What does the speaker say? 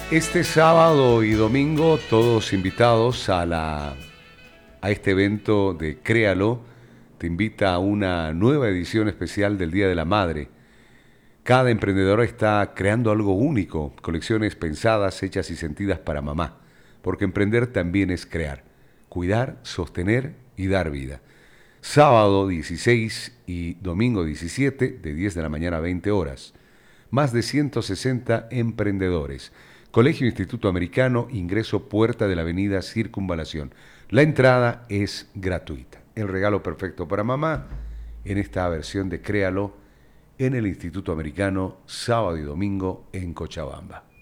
Este sábado y domingo todos invitados a este evento de Créalo. Te invita a una nueva edición especial del Día de la Madre. Cada emprendedor está creando algo único, colecciones pensadas, hechas y sentidas para mamá, porque emprender también es crear, cuidar, sostener y dar vida. Sábado 16 y domingo 17, de 10 de la mañana a 20 horas. Más de 160 emprendedores. Colegio Instituto Americano, ingreso puerta de la avenida Circunvalación. La entrada es gratuita. El regalo perfecto para mamá en esta versión de Créalo en el Instituto Americano, sábado y domingo en Cochabamba.